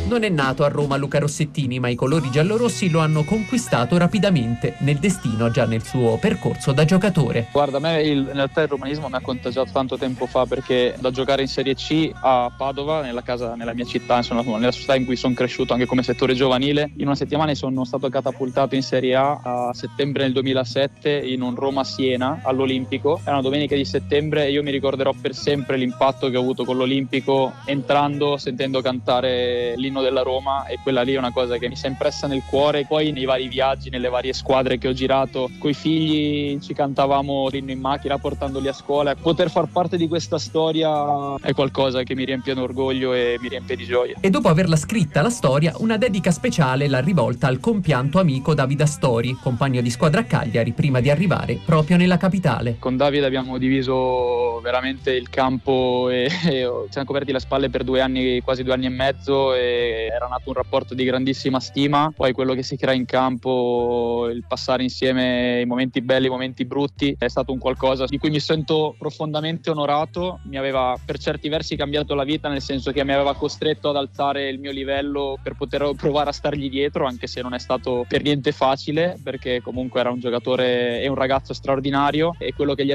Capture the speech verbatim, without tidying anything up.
Non è nato a Roma Luca Rossettini, ma i colori giallorossi lo hanno conquistato rapidamente nel destino già nel suo percorso da giocatore. Guarda, a me il, in realtà il romanismo mi ha contagiato tanto tempo fa, perché da giocare in Serie C a Padova, nella casa, nella mia città, insomma, nella società in cui sono cresciuto anche come settore giovanile, in una settimana sono stato catapultato in Serie A a settembre del duemilasette in un Roma-Siena all'Olimpico. È una domenica di settembre e io mi ricorderò per sempre l'impatto che ho avuto con l'Olimpico, entrando, sentendo cantare l'inno della Roma, e quella lì è una cosa che mi si è impressa nel cuore. Poi nei vari viaggi, nelle varie squadre che ho girato coi figli, ci cantavamo l'inno in macchina portandoli a scuola. Poter far parte di questa storia è qualcosa che mi riempie d'orgoglio e mi riempie di gioia. E dopo averla scritta la storia, una dedica speciale l'ha rivolta al compianto amico Davide Astori, compagno di squadra a Cagliari, prima di arrivare proprio nella capitale. Con Davide abbiamo diviso veramente il campo e, e ci siamo coperti le spalle per due anni, quasi due anni e mezzo, e era nato un rapporto di grandissima stima. Poi quello che si crea in campo, il passare insieme i momenti belli, i momenti brutti, è stato un qualcosa di cui mi sento profondamente onorato. Mi aveva per certi versi cambiato la vita, nel senso che mi aveva costretto ad alzare il mio livello per poter provare a stargli dietro, anche se non è stato per niente facile, perché comunque era un giocatore e un ragazzo straordinario, e quello che gli è